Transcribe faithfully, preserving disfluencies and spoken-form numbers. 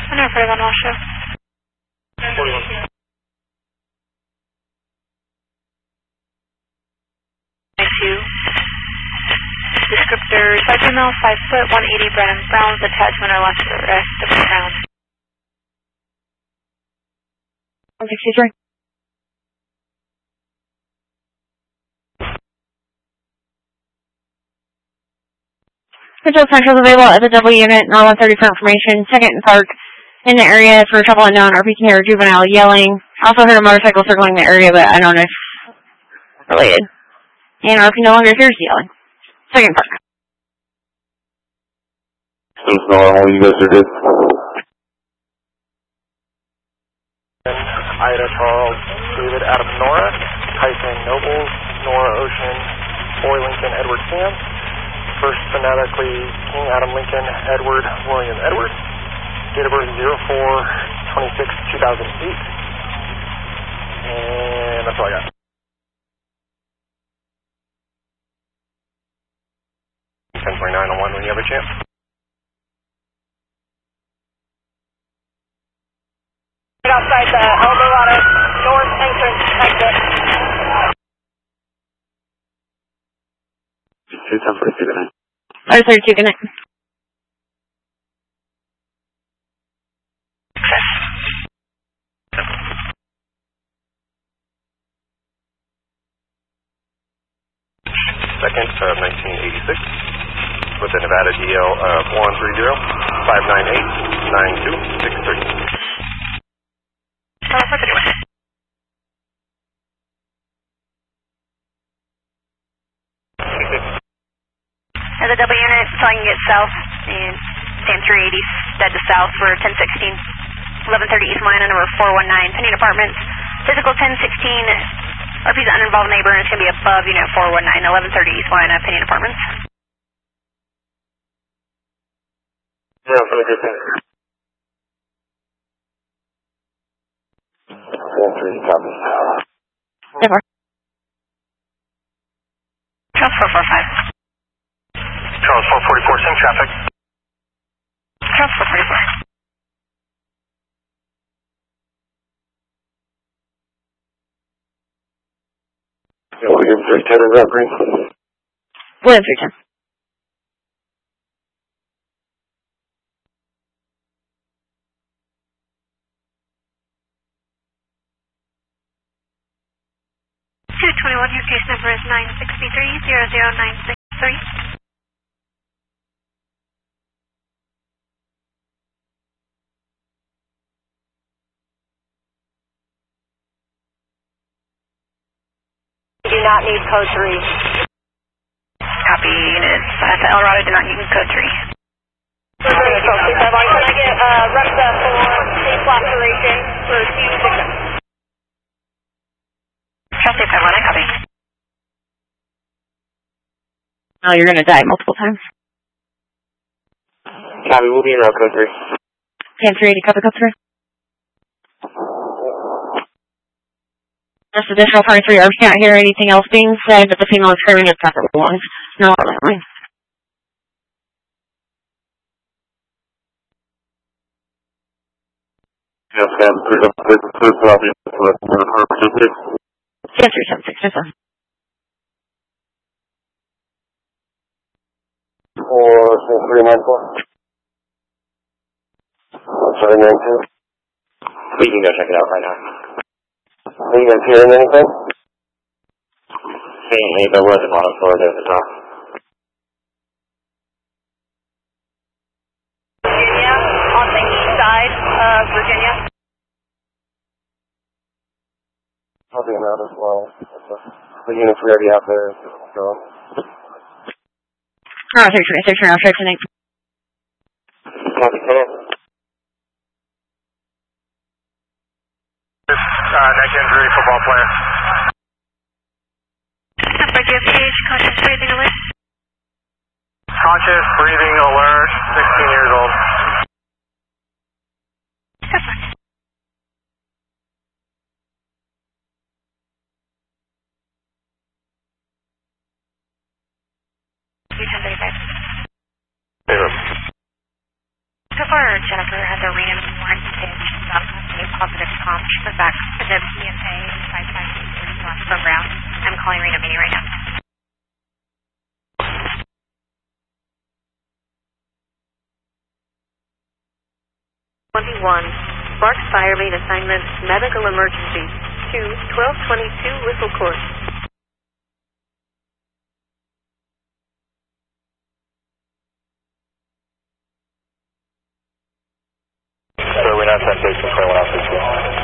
one forty-one Washoe. forty-one. two. Descriptor, five female, five foot, one eighty Brandon Browns, attachment or last arrest of Brown. one sixty-three. Control Central is available at the double unit, N R one thirty for information. Second and Park in the area for trouble unknown. R P can hear a juvenile yelling. Also heard a motorcycle circling the area, but I don't know if it's related. And R P no longer hears yelling. Second Park. Just know how you guys are good. Ida Charles, David Adam Nora, Tyson Nobles, Nora Ocean, Boy Lincoln Edward Sam. First phonetically King Adam Lincoln Edward William Edward. Date of birth zero four twenty-six two thousand eight. And that's all I got. ten twenty-nine on one when you have a chance. Right outside the Eldorado North entrance exit. two ten forty-two, good night. Fire thirty-two, good night. Second of nineteen eighty-six with the Nevada D L of one three zero five nine eight nine two six three. As a double unit, telling you get south and stand three eighty, dead to south for ten sixteen, eleven thirty East Minor, number four one nine, Pending Apartments, physical ten sixteen, R P's uninvolved neighbor, and it's going to be above unit four one nine, eleven thirty East Minor, Pending Apartments. Yeah, for the good thing. one three, copy. Never. Charles four four five. Charles four forty-four, same traffic. Charles four forty-four. Yeah, William three ten, is that green? William three ten. two twenty-one, your case number is nine six three zero zero nine six three. You do not need code three. Copy units. Uh, to Eldorado, do not need code three. Can I get uh, REPSA for safe laceration for two victims? Chelsea five one, I copy. Oh, you're going to die multiple times. Copy, we'll be in route code three. ten three eighty, copy, code three. Just additional twenty-three, I can't hear anything else being said, but the female is screaming at separate ones. No, really. Yes, ma'am. Please, please, please, copy. ten three seven six, yes, sir. Four, three, nine, four. Sorry, nine, two. We can go check it out right now. Are you guys hearing anything? Faintly, but we're at the bottom floor there at the top. Virginia, on the east side of Virginia. I'll be out as well. The units we already have there. So. Oh, six three, six three, I'll check tonight. Copy, come on. Uh, neck injury, football player. Number G F H, conscious breathing alert. Conscious, breathing, alert, sixteen years old. ten thirty-five. Zero. So far, Jennifer has a random positive comp. Put back to the P S A five five six slash program. I'm calling Reno Mini right now. twenty-one, Sparks Fire Main Assignment, Medical Emergency, to twelve twenty-two Whistle Court. So we're not ten station twenty-one off sixteen.